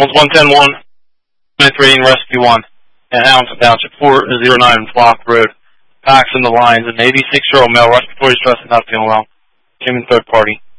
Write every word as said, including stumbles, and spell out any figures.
one ten one, three in Rescue one, and Allenton Township, four oh nine Flock Road. Packs in the lines, an eighty-six-year-old male respiratory stress and not feeling well. Came in third party.